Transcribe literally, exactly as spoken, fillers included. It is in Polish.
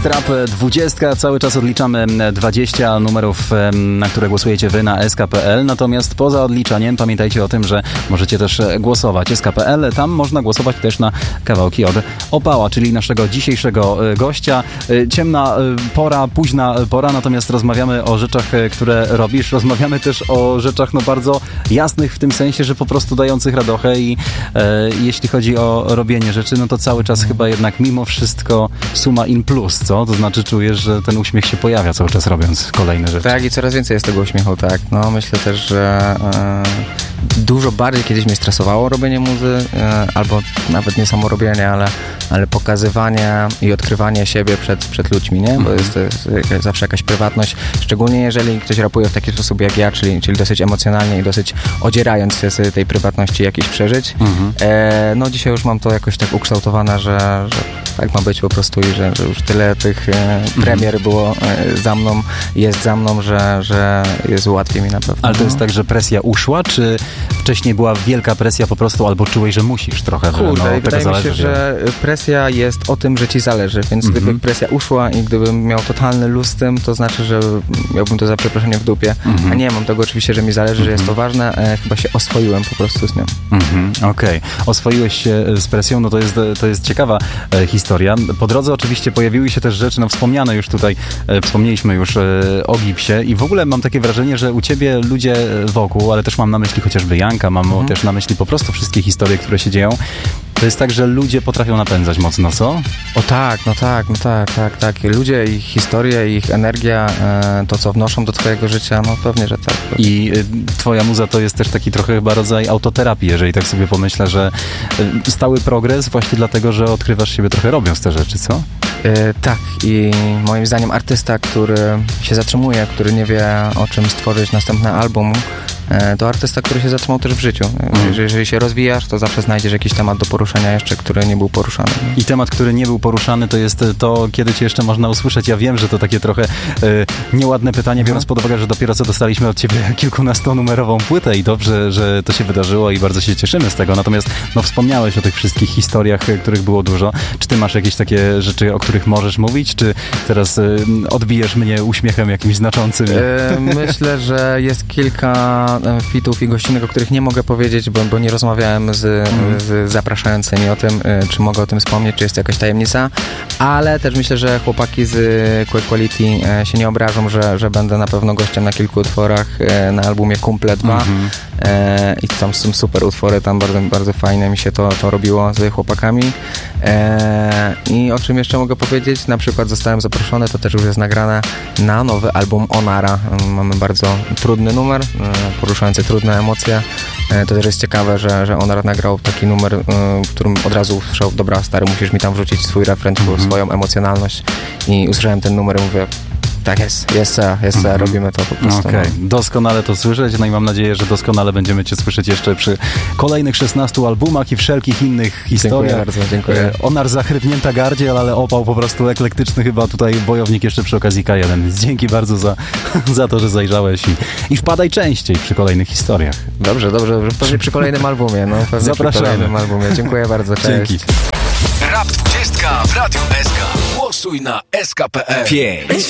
Rap dwudziestka, cały czas odliczamy dwadzieścia numerów, na które głosujecie wy na S K kropka P L, natomiast poza odliczaniem pamiętajcie o tym, że możecie też głosować. S K kropka P L, tam można głosować też na kawałki od Opała, czyli naszego dzisiejszego gościa. Ciemna pora, późna pora, natomiast rozmawiamy o rzeczach, które robisz. Rozmawiamy też o rzeczach no bardzo jasnych w tym sensie, że po prostu dających radochę i e, jeśli chodzi o robienie rzeczy, no to cały czas chyba jednak mimo wszystko suma in plus, co? To znaczy czujesz, że ten uśmiech się pojawia cały czas robiąc kolejne rzeczy. Tak, i coraz więcej jest tego uśmiechu, tak. No myślę też, że e, dużo bardziej kiedyś mnie stresowało robienie muzy, e, albo nawet nie samo robienie, ale, ale pokazywanie i odkrywanie siebie przed, przed ludźmi, nie? Bo jest, to jest zawsze jakaś prywatność, szczególnie jeżeli ktoś rapuje w taki sposób jak ja, czyli, czyli dosyć emocjonalnie i dosyć odzierając się z tej prywatności jakichś przeżyć. Mhm. E, no dzisiaj już mam to jakoś tak ukształtowane, że, że tak ma być po prostu i że, że już tyle tych e, premier było e, za mną, jest za mną, że, że jest łatwiej mi na pewno. Ale to jest tak, że presja uszła, czy wcześniej była wielka presja po prostu, albo czułeś, że musisz trochę, że Kurde, no, i wydaje mi się, że presja jest o tym, że ci zależy, więc mm-hmm. gdyby presja uszła i gdybym miał totalny luz z tym, to znaczy, że miałbym to za przeproszeniem w dupie, mm-hmm. a nie mam tego oczywiście, że mi zależy, mm-hmm. że jest to ważne, e, chyba się oswoiłem po prostu z nią. Mm-hmm. Okej, okay. Oswoiłeś się z presją, no to jest, to jest ciekawa e, historia. Po drodze oczywiście pojawiły się też rzeczy, no wspomniane już tutaj, e, wspomnieliśmy już e, o Gipsie i w ogóle mam takie wrażenie, że u ciebie ludzie wokół, ale też mam na myśli chociażby Janka, mam mm-hmm. też na myśli po prostu wszystkie historie, które się dzieją. To jest tak, że ludzie potrafią napędzać mocno, co? O tak, no tak, no tak, tak, tak. Ludzie, ich historie, ich energia, e, to co wnoszą do twojego życia, no pewnie, że tak. I y, twoja muza to jest też taki trochę chyba rodzaj autoterapii, jeżeli tak sobie pomyślę, że y, stały progres właśnie dlatego, że odkrywasz siebie trochę robiąc te rzeczy, co? E, tak i moim zdaniem artysta, który się zatrzymuje, który nie wie o czym stworzyć następny album, to artysta, który się zatrzymał też w życiu. Mm. Jeżeli, jeżeli się rozwijasz, to zawsze znajdziesz jakiś temat do poruszenia jeszcze, który nie był poruszany. I temat, który nie był poruszany, to jest to, kiedy cię jeszcze można usłyszeć. Ja wiem, że to takie trochę e, nieładne pytanie, biorąc pod uwagę, że dopiero co dostaliśmy od ciebie kilkunastonumerową płytę i dobrze, że to się wydarzyło i bardzo się cieszymy z tego. Natomiast no, wspomniałeś o tych wszystkich historiach, których było dużo. Czy ty masz jakieś takie rzeczy, o których możesz mówić? Czy teraz e, odbijesz mnie uśmiechem jakimś znaczącym? E, myślę, że jest kilka fitów i gościnek, o których nie mogę powiedzieć, bo, bo nie rozmawiałem z, mm. z zapraszającymi o tym, czy mogę o tym wspomnieć, czy jest to jakaś tajemnica, ale też myślę, że chłopaki z Quick Quality się nie obrażą, że, że będę na pewno gościem na kilku utworach na albumie Kumple dwa mm-hmm. e, i tam są super utwory, tam bardzo, bardzo fajnie mi się to, to robiło z chłopakami e, i o czym jeszcze mogę powiedzieć, na przykład zostałem zaproszony, to też już jest nagrane na nowy album Onara. Mamy bardzo trudny numer, poruszający trudne emocje. To też jest ciekawe, że, że Onar nagrał taki numer, w którym od razu usłyszał, dobra stary, musisz mi tam wrzucić swój refren, mm-hmm. swoją emocjonalność i usłyszałem ten numer i mówię, tak jest, jest, jest, mm-hmm. robimy to po prostu. Okej, okay. No. Doskonale to słyszeć, no i mam nadzieję, że doskonale będziemy cię słyszeć jeszcze przy kolejnych szesnastu albumach i wszelkich innych historiach. Dziękuję bardzo, dziękuję. Onar zachrypnięta gardziel, ale opał po prostu eklektyczny, chyba tutaj bojownik jeszcze przy okazji K jeden. Więc dzięki bardzo za, za to, że zajrzałeś i, i wpadaj częściej przy kolejnych historiach. Dobrze, dobrze, pewnie przy kolejnym albumie. No, pewnie Zapraszamy. Przy kolejnym albumie. Dziękuję bardzo, cześć. Dzięki. Rap dwudziestka w Radiu S K. Głosuj na S K kropka P L. pięć